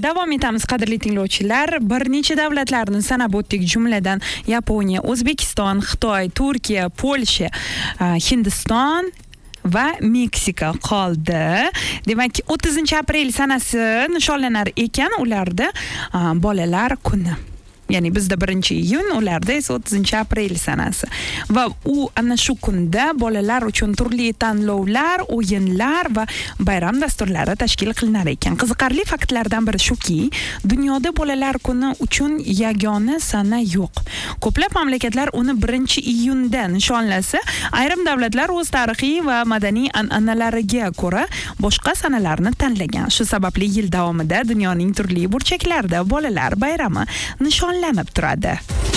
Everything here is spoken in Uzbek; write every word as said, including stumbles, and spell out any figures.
Davom etamiz qadrli tinglovchilar. Bir necha davlatlarni sanab o'tdik, jumladan Yaponiya, O'zbekiston, Xitoy, Turkiya, Polsha, Hindiston va Meksika qoldi. Demak, o'ttizinchi aprel sanasi nishonlanar ekan ularda bolalar kuni. Ya'ni bizda birinchi iyun, ularda esa o'ttizinchi aprel sanasi. Va u ana shu kunda bolalar uchun turli tanlovlar, o'yinlar va bayram dasturlari tashkil qilinar ekan. Qiziqarli faktlardan biri shuki, dunyoda bolalar kuni uchun yagona sana yo'q. Ko'plab mamlakatlar uni birinchi iyunda nishonlasa, ayrim davlatlar o'z tarixiy va madaniy an'analariga ko'ra boshqa sanalarni tanlagan. Shu sababli yil davomida dunyoning turli burchaklarida bolalar bayrami nishonlanib turadi.